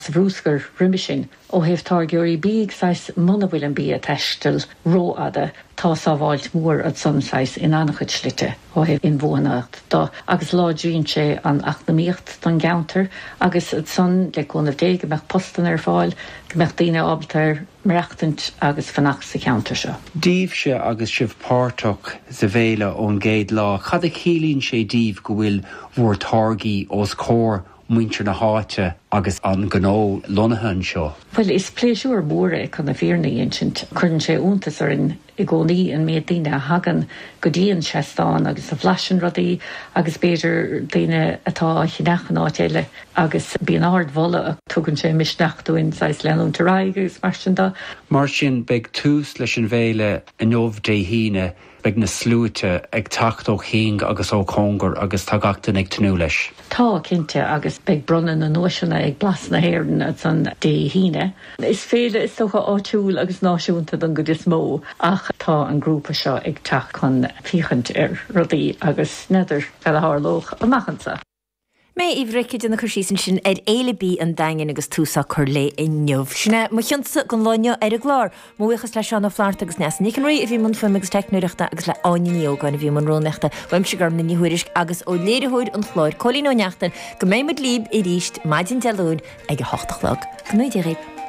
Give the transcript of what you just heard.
sa bhrúscar riimisin ó héh targeirí bíag sais muna bhfuil an bí a teistil róada tá sábháilt mór at sunsáis in annachchuid slite ó héh in bhuanacht dá agus ládríonn sé an achnamíocht don geantar agus at sun le gúnamh dé go meach postan ar fáil go meach daoine ábaltar marachtant agus fannach sa counter seo. Díobh se agus sibh páirteach sa bhéile ón géad lá. Cad a chéilíonn sé díobh go bhfuil mhór targaí os cór muintir na háite agus an gnó lonathan seo. Well, is pléisiúr móra chun na bhíornaí insint chun sé úntas ar in i gcónaí an méid daoine hagan go dtíon seastáin agus a bhlasin rudaí agus beidir daoine atá chinechan áit agus bíon ard bhola ach tugann sé misneachúin sais leanún taráigus mar sin dá. Mar sin beag tús leis an bhéile in nómh dé híine beag na slúite ag tacht ó chéing agus ó cóngar agus tá gachtain ag tanú leis. Tá cinnte agus beag brunan na nóisina ag blas na héirn at san dé híine. Is féle is socha áitiúil agus náisiúnta don go is mó ach tá an grúpa seo ag teach chun fichant ar rudaí agus neidir fel a hárlóch a machchansa. Mé ihreicid in na chuirsísan sin éile bí an dain agus túsa chur le i neamh. Sinna má cheansa gon láine ar a glár, móchas leis an fláart agus neas. Ní can roi a bhí man fuim agus teicnúireachta agus le áineíogáin a bhí man rónachta, bhaim se garm na níhuiiris agus ó léirethúid an chláir cholín ó neachtain, go mé mud líb i ríist maidin dealún ag a 8 lag. Go nuid